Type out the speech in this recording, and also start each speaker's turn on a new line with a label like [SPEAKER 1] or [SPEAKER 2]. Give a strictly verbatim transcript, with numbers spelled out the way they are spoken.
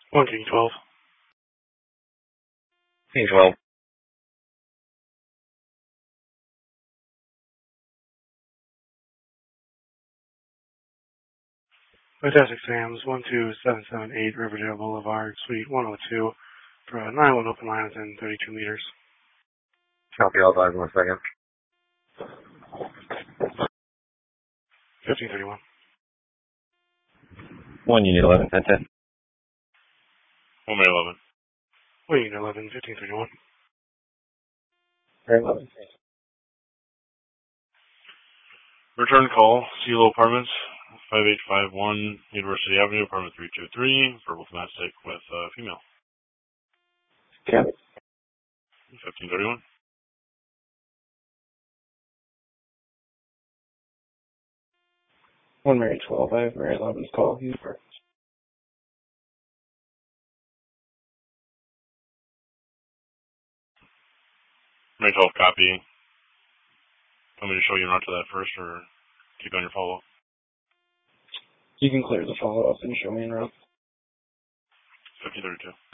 [SPEAKER 1] One King twelve.
[SPEAKER 2] King twelve.
[SPEAKER 1] Fantastic Sam's one two seven seven eight Riverdale Boulevard, Suite one oh two, for a nine one open line within thirty-two meters.
[SPEAKER 2] Copy all five in one second.
[SPEAKER 1] fifteen thirty-one.
[SPEAKER 2] One Unit eleven, ten ten.
[SPEAKER 3] One May eleven.
[SPEAKER 1] One Unit eleven, fifteen thirty-one.
[SPEAKER 2] Very eleven.
[SPEAKER 3] Return call, Silo Apartments, five eight five one University Avenue, apartment three two three, verbal domestic with uh, female.
[SPEAKER 2] Copy.
[SPEAKER 3] fifteen thirty-one.
[SPEAKER 2] One Mary twelve, I have Mary eleven's call. He's first.
[SPEAKER 3] May twelve copy. Want me to show you an to that first or keep on your follow-up?
[SPEAKER 2] You can clear the follow-up and show me in route.
[SPEAKER 3] fifteen thirty-two.